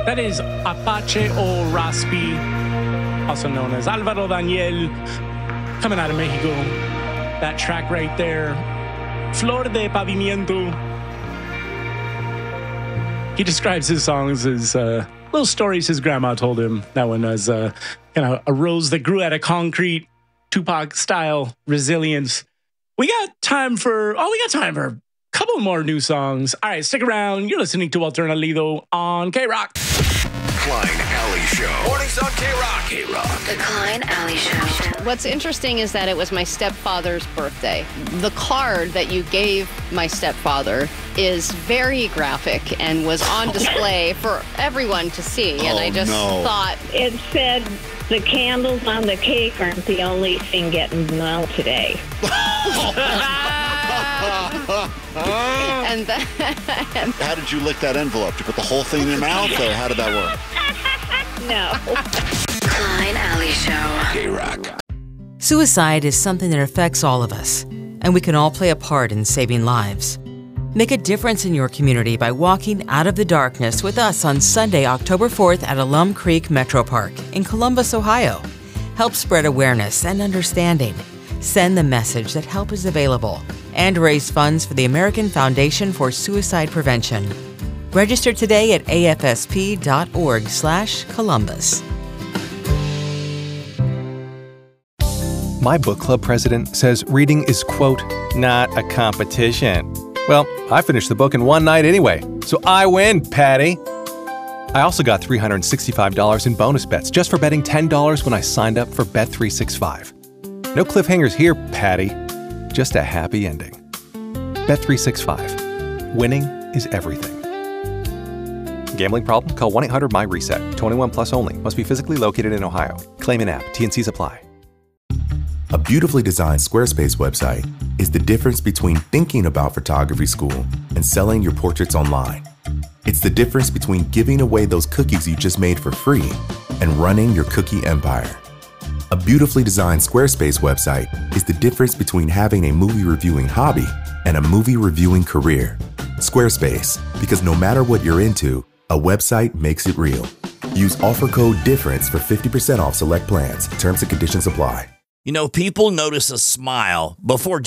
That is Apache o Raspi, also known as Alvaro Daniel, coming out of Mexico. That track right there, Flor de Pavimento. He describes his songs as little stories his grandma told him. That one was kind of a rose that grew out of concrete, Tupac style resilience. We got time for a couple more new songs. All right, stick around. You're listening to Alterna Lido on K-Rock. Klein Alley Show. Mornings on K-Rock. K-Rock. The Klein Alley Show. What's interesting is that it was my stepfather's birthday. The card that you gave my stepfather is very graphic and was on display for everyone to see. And I just thought... It said the candles on the cake aren't the only thing getting melted today. And how did you lick that envelope? Did you put the whole thing in your mouth, or how did that work? No. Klein Alley Show. K-Rock. Suicide is something that affects all of us, and we can all play a part in saving lives. Make a difference in your community by walking out of the darkness with us on Sunday, October 4th at Alum Creek Metro Park in Columbus, Ohio. Help spread awareness and understanding. Send the message that help is available and raise funds for the American Foundation for Suicide Prevention. Register today at afsp.org/Columbus. My book club president says reading is, quote, not a competition. Well, I finished the book in one night anyway, so I win, Patty. I also got $365 in bonus bets just for betting $10 when I signed up for Bet365. No cliffhangers here, Patty. Just a happy ending. Bet365. Winning is everything. Gambling problem? Call 1-800-MY-RESET. 21 plus only. Must be physically located in Ohio. Claim in app. T&Cs apply. A beautifully designed Squarespace website is the difference between thinking about photography school and selling your portraits online. It's the difference between giving away those cookies you just made for free and running your cookie empire. A beautifully designed Squarespace website is the difference between having a movie reviewing hobby and a movie reviewing career. Squarespace, because no matter what you're into, a website makes it real. Use offer code DIFFERENCE for 50% off select plans. Terms and conditions apply. You know, people notice a smile before